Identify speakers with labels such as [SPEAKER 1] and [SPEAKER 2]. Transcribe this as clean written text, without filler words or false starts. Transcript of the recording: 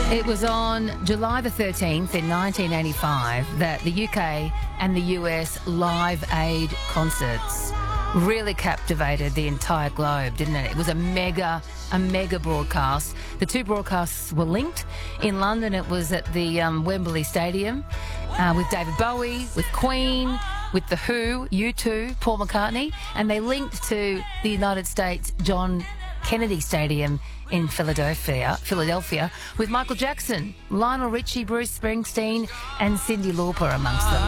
[SPEAKER 1] It was on July the 13th in 1985 that the UK and the US Live Aid concerts really captivated the entire globe, didn't it? It was a mega broadcast. The two broadcasts were linked. In London, it was at the Wembley Stadium with David Bowie, with Queen, with The Who, U2, Paul McCartney, and they linked to the United States John Kennedy Stadium in Philadelphia, with Michael Jackson, Lionel Richie, Bruce Springsteen and Cyndi Lauper amongst them.